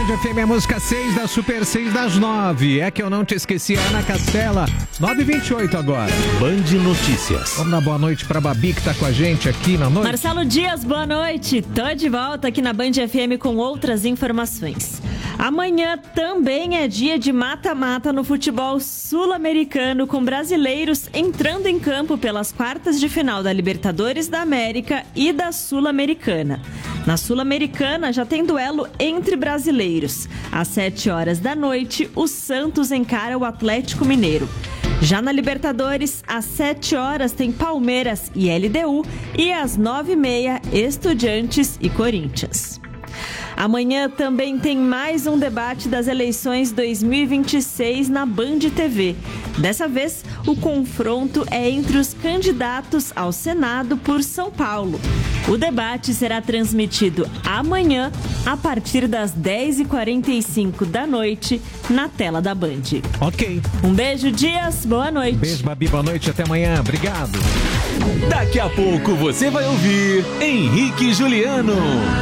Band FM, a música 6 da Super 6 das 9. É que eu não te esqueci, Ana Castela. 9h28 agora. Band Notícias. Vamos dar boa noite pra Babi, que tá com a gente aqui na noite. Marcelo Dias, boa noite. Tô de volta aqui na Band FM com outras informações. Amanhã também é dia de mata-mata no futebol sul-americano, com brasileiros entrando em campo pelas quartas de final da Libertadores da América e da Sul-Americana. Na Sul-Americana já tem duelo entre brasileiros. Às 7h da noite, o Santos encara o Atlético Mineiro. Já na Libertadores, às 7h tem Palmeiras e LDU e às 9h30, Estudiantes e Corinthians. Amanhã também tem mais um debate das eleições 2026 na Band TV. Dessa vez, o confronto é entre os candidatos ao Senado por São Paulo. O debate será transmitido amanhã, a partir das 10h45 da noite, na tela da Band. Ok. Um beijo, Dias. Boa noite. Beijo, Babi. Boa noite. Até amanhã. Obrigado. Daqui a pouco você vai ouvir Henrique e Juliano.